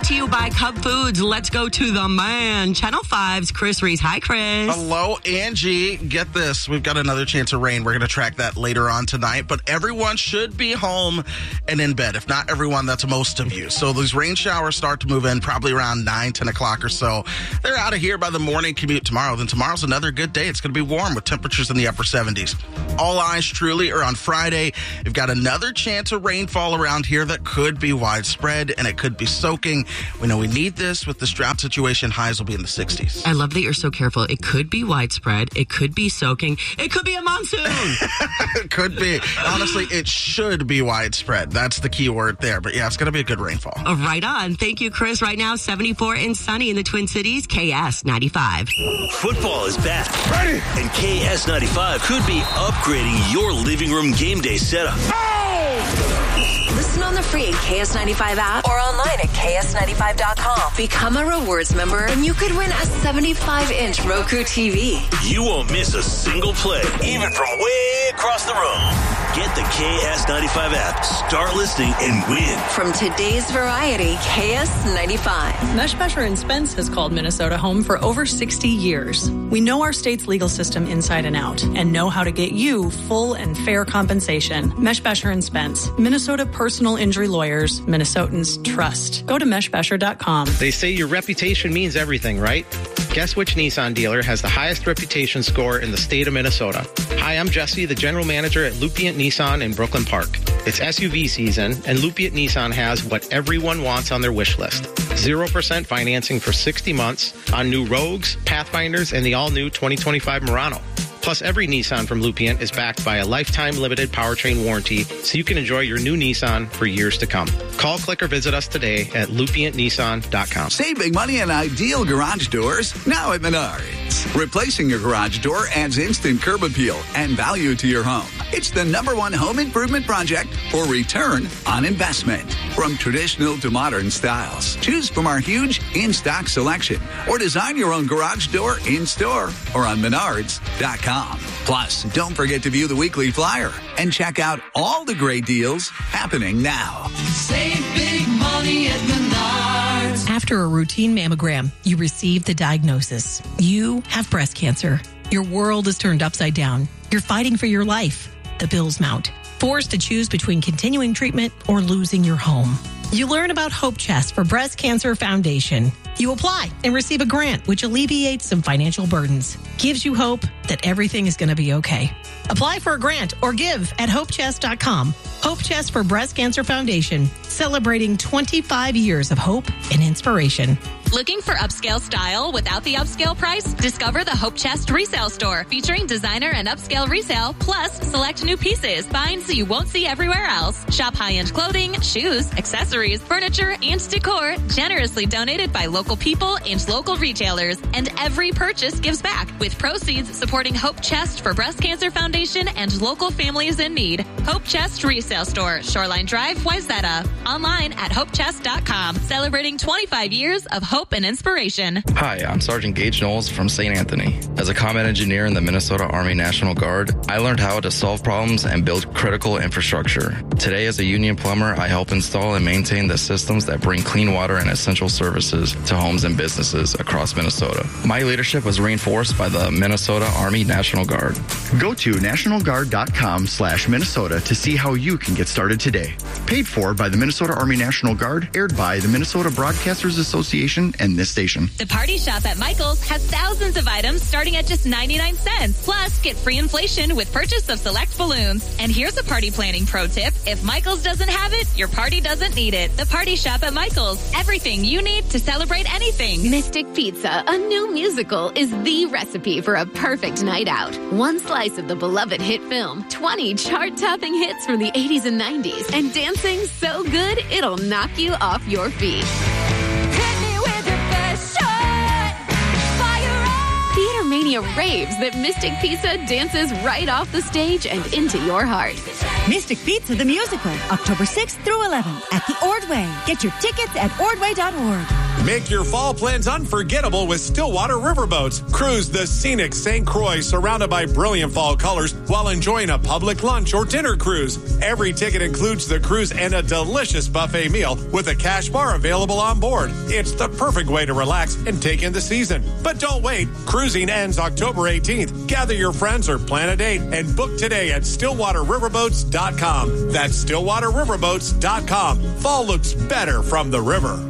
to you by Cub Foods. Let's go to the man. Channel 5's Chris Reese. Hi, Chris. Hello, Angie. Get this. We've got another chance of rain. We're going to track that later on tonight. But everyone should be home and in bed. If not everyone, that's most of you. So these rain showers start to move in probably around 9, 10 o'clock or so. They're out of here by the morning commute tomorrow. Then tomorrow's another good day. It's going to be warm with temperatures in the upper 70s. All eyes truly are on Friday. You've got another chance of rainfall around here that could be widespread, and it could be soaking. We know we need this with this drought situation. Highs will be in the 60s. I love that you're so careful. It could be widespread. It could be soaking. It could be a monsoon. It could be. Honestly, it should be widespread. That's the key word there. But yeah, it's going to be a good rainfall. Right on. Thank you, Chris. Right now, 74 and sunny in the Twin Cities. KS 95. Football is back. Ready. And KS 95 could be upgrading your living room game day setup. Listen on the free KS95 app or online at ks95.com. Become a rewards member and you could win a 75-inch Roku TV. You won't miss a single play, even from way across the room. Get the KS95 app. Start listening and win. From today's variety, KS95. Meshbesher & Spence has called Minnesota home for over 60 years. We know our state's legal system inside and out and know how to get you full and fair compensation. Meshbesher & Spence, Minnesota personal injury lawyers, Minnesotans trust. Go to meshbesher.com. They say your reputation means everything, right? Guess which Nissan dealer has the highest reputation score in the state of Minnesota? Hi, I'm Jesse, the general manager at Lupient Nissan in Brooklyn Park. It's SUV season, and Lupient Nissan has what everyone wants on their wish list. 0% financing for 60 months on new Rogues, Pathfinders, and the all-new 2025 Murano. Plus, every Nissan from Lupient is backed by a lifetime limited powertrain warranty, so you can enjoy your new Nissan for years to come. Call, click, or visit us today at lupientnissan.com. Save big money on ideal garage doors now at Menards. Replacing your garage door adds instant curb appeal and value to your home. It's the #1 home improvement project for return on investment. From traditional to modern styles, choose from our huge in-stock selection or design your own garage door in-store or on Menards.com. Plus, don't forget to view the weekly flyer and check out all the great deals happening now. Save big money at Menards. After a routine mammogram, you receive the diagnosis. You have breast cancer. Your world is turned upside down. You're fighting for your life. The bills mount. Forced to choose between continuing treatment or losing your home. You learn about Hope Chest for Breast Cancer Foundation. You apply and receive a grant, which alleviates some financial burdens. Gives you hope that everything is going to be okay. Apply for a grant or give at hopechest.com. Hope Chest for Breast Cancer Foundation, celebrating 25 years of hope and inspiration. Looking for upscale style without the upscale price? Discover the Hope Chest Resale Store, featuring designer and upscale resale, plus select new pieces, finds you won't see everywhere else. Shop high-end clothing, shoes, accessories, furniture, and decor, generously donated by local people and local retailers. And every purchase gives back, with proceeds supporting Hope Chest for Breast Cancer Foundation and local families in need. Hope Chest Resale Store, Shoreline Drive, Wayzata. Online at hopechest.com, celebrating 25 years of hope and inspiration. Hi, I'm Sergeant Gage Knowles from St. Anthony. As a combat engineer in the Minnesota Army National Guard, I learned how to solve problems and build critical infrastructure. Today, as a union plumber, I help install and maintain the systems that bring clean water and essential services to homes and businesses across Minnesota. My leadership was reinforced by the Minnesota Army National Guard. Go to nationalguard.com/Minnesota to see how you can get started today. Paid for by the Minnesota Army National Guard, aired by the Minnesota Broadcasters Association and this station. The Party Shop at Michael's has thousands of items starting at just 99 cents. Plus, get free inflation with purchase of select balloons. And here's a party planning pro tip. If Michael's doesn't have it, your party doesn't need it. The Party Shop at Michael's. Everything you need to celebrate anything. Mystic Pizza, a new musical, is the recipe for a perfect night out. One slice of the beloved hit film, 20 chart-topping hits from the 80s and 90s, and dancing so good it'll knock you off your feet. Theater Mania raves that Mystic Pizza dances right off the stage and into your heart. Mystic Pizza the Musical, October 6th through 11th at the Ordway. Get your tickets at ordway.org. Make your fall plans unforgettable with Stillwater Riverboats. Cruise the scenic St. Croix surrounded by brilliant fall colors while enjoying a public lunch or dinner cruise. Every ticket includes the cruise and a delicious buffet meal with a cash bar available on board. It's the perfect way to relax and take in the season. But don't wait. Cruising ends October 18th. Gather your friends or plan a date and book today at StillwaterRiverboats.com. That's StillwaterRiverboats.com. Fall looks better from the river.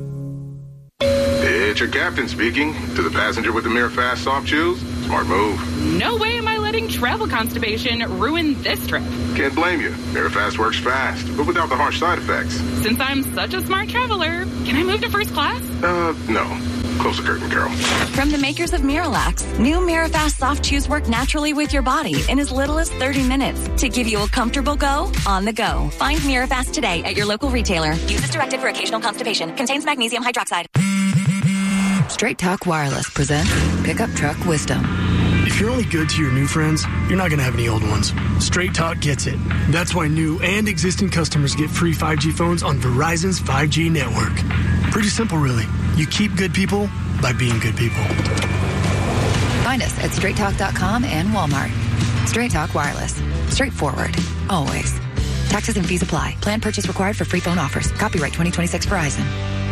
It's your captain speaking. To the passenger with the MiraFast soft chews, smart move. No way am I letting travel constipation ruin this trip. Can't blame you. MiraFast works fast, but without the harsh side effects. Since I'm such a smart traveler, can I move to first class? No. Close the curtain, Carol. From the makers of Miralax, new MiraFast soft chews work naturally with your body in as little as 30 minutes to give you a comfortable go on the go. Find MiraFast today at your local retailer. Use as directed for occasional constipation. Contains magnesium hydroxide. Straight Talk Wireless presents Pickup Truck Wisdom. If you're only good to your new friends, you're not going to have any old ones. Straight Talk gets it. That's why new and existing customers get free 5G phones on Verizon's 5G network. Pretty simple, really. You keep good people by being good people. Find us at straighttalk.com and Walmart. Straight Talk Wireless. Straightforward. Always. Taxes and fees apply. Plan purchase required for free phone offers. Copyright 2026 Verizon.